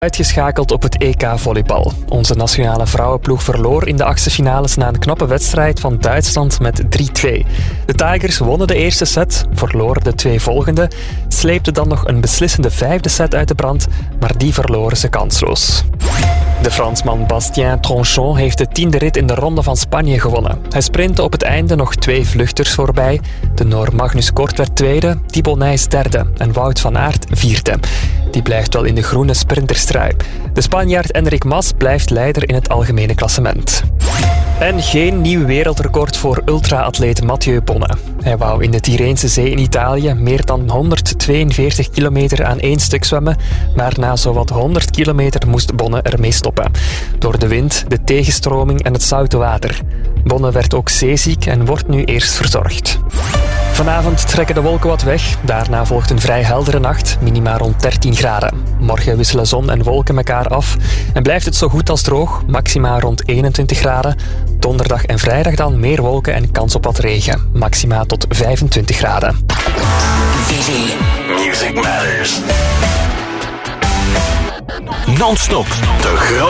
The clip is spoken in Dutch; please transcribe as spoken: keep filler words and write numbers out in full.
Uitgeschakeld op het E K volleybal. Onze nationale vrouwenploeg verloor in de achtste finales na een knappe wedstrijd van Duitsland met drie twee. De Tigers wonnen de eerste set, verloren de twee volgende, sleepten dan nog een beslissende vijfde set uit de brand, maar die verloren ze kansloos. De Fransman Bastien Tronchon heeft de tiende rit in de Ronde van Spanje gewonnen. Hij sprintte op het einde nog twee vluchters voorbij. De Noor Magnus Kort werd tweede, Thibaut Nys derde en Wout van Aert vierde. Die blijft wel in de groene sprinterstrui. De Spanjaard Enric Mas blijft leider in het algemene klassement. En geen nieuw wereldrecord voor ultra-atleet Mathieu Bonne. Hij wou in de Tirreense Zee in Italië meer dan honderdtweeënveertig kilometer aan één stuk zwemmen, maar na zowat honderd kilometer moest Bonne ermee stoppen. Door de wind, de tegenstroming en het zoute water. Bonne werd ook zeeziek en wordt nu eerst verzorgd. Vanavond trekken de wolken wat weg. Daarna volgt een vrij heldere nacht, minima rond dertien graden. Morgen wisselen zon en wolken elkaar af en blijft het zo goed als droog, maxima rond eenentwintig graden. Donderdag en vrijdag dan meer wolken en kans op wat regen, maxima tot vijfentwintig graden. Visie. Music Matters. Non-stop. De grote